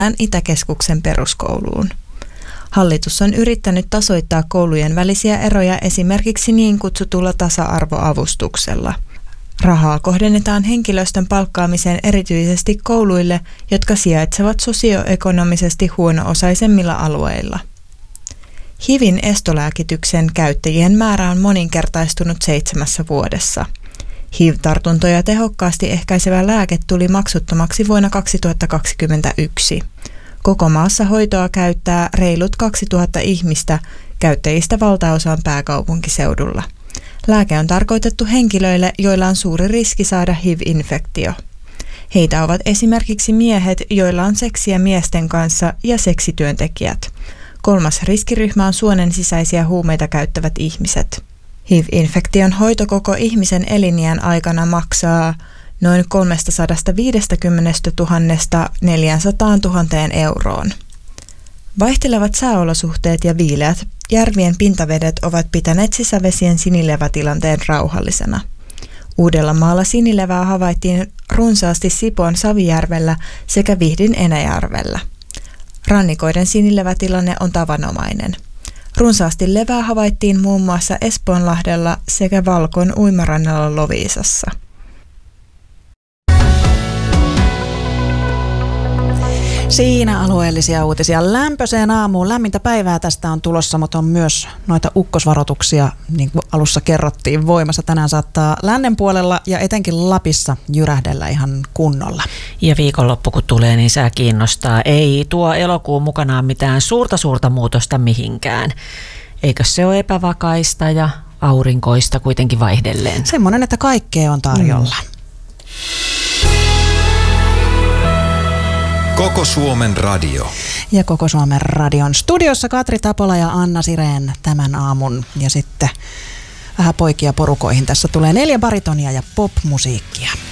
Itäkeskuksen peruskouluun. Hallitus on yrittänyt tasoittaa koulujen välisiä eroja esimerkiksi niin kutsutulla tasa-arvoavustuksella. Rahaa kohdennetaan henkilöstön palkkaamiseen erityisesti kouluille, jotka sijaitsevat sosioekonomisesti huono-osaisemmilla alueilla. HIVin estolääkityksen käyttäjien määrä on moninkertaistunut 7 vuodessa. HIV-tartuntoja tehokkaasti ehkäisevä lääke tuli maksuttomaksi vuonna 2021. Koko maassa hoitoa käyttää reilut 2000 ihmistä, käyttäjistä valtaosa on pääkaupunkiseudulla. Lääke on tarkoitettu henkilöille, joilla on suuri riski saada HIV-infektio. Heitä ovat esimerkiksi miehet, joilla on seksiä miesten kanssa, ja seksityöntekijät. 3. riskiryhmä on suonen sisäisiä huumeita käyttävät ihmiset. HIV-infektion hoito koko ihmisen eliniän aikana maksaa noin 350 000 400 000 euroon. Vaihtelevat sääolosuhteet ja viileät järvien pintavedet ovat pitäneet sisävesien sinilevätilanteen rauhallisena. Uudellamaalla sinilevää havaittiin runsaasti Sipoon Savijärvellä sekä Vihdin Enäjärvellä. Rannikoiden sinilevätilanne on tavanomainen. Runsaasti levää havaittiin muun muassa Espoonlahdella sekä Valkon uimarannalla Loviisassa. Siinä alueellisia uutisia. Lämpöiseen aamuun. Lämmintä päivää tästä on tulossa, mutta on myös noita ukkosvaroituksia, niin kuin alussa kerrottiin, voimassa. Tänään saattaa lännen puolella ja etenkin Lapissa jyrähdellä ihan kunnolla. Ja viikonloppu kun tulee, niin sää kiinnostaa. Ei tuo elokuun mukanaan mitään suurta muutosta mihinkään. Eikö se ole epävakaista ja aurinkoista kuitenkin vaihdelleen? Semmoinen, että kaikkea on tarjolla. Koko Suomen radio. Ja Koko Suomen radion studiossa Katri Tapola ja Anna Sireen tämän aamun. Ja sitten vähän poikia porukoihin. Tässä tulee 4 baritonia ja popmusiikkia.